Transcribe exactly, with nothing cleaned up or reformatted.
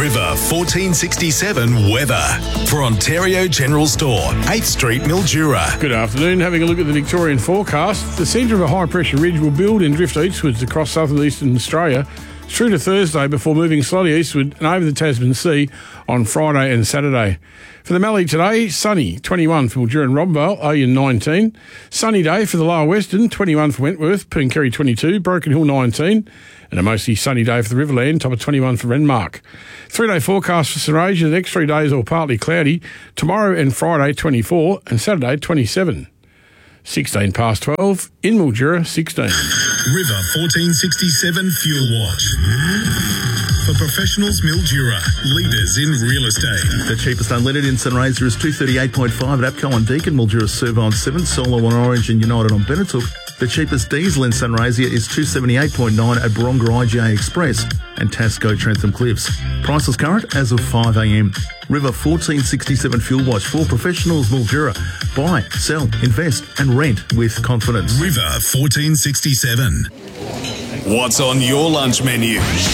River fourteen sixty-seven weather. For Ontario General Store, eighth Street, Mildura. Good afternoon. Having a look at the Victorian forecast. The centre of a high-pressure ridge will build and drift eastwards across southern eastern Australia through to Thursday before moving slowly eastward and over the Tasman Sea on Friday and Saturday. For the Mallee today, sunny, twenty-one for Mildura and Robbenvale, Oyen nineteen. Sunny day for the Lower Western, twenty-one for Wentworth, Pooncarie twenty-two, Broken Hill nineteen. And a mostly sunny day for the Riverland, top of twenty-one for Renmark. Three-day forecast for St Asia, the next three days all partly cloudy. Tomorrow and Friday, twenty-four, and Saturday, twenty-seven. sixteen past twelve, in Mildura, sixteen. River fourteen sixty-seven Fuel Watch. For professionals, Mildura, leaders in real estate. The cheapest unleaded in St Razor is two thirty-eight point five at APCO on Deakin, Mildura Servo on seven, Solo on Orange and United on Benetook. The cheapest diesel in St Razor is two seventy-eight point nine at Baronga I G A Express and Tasco Trentham Cliffs. Prices current as of five a m. River fourteen sixty-seven Fuel Watch for professionals, Mildura. Buy, sell, invest and rent with confidence. River fourteen sixty-seven. What's on your lunch menu?